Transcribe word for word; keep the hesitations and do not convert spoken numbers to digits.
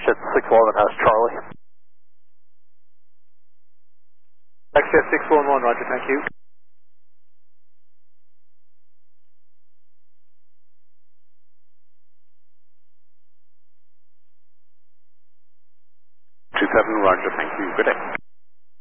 Jet six eleven has Charlie. Jet six one one, roger, thank you. two seven, roger, thank you. Good day.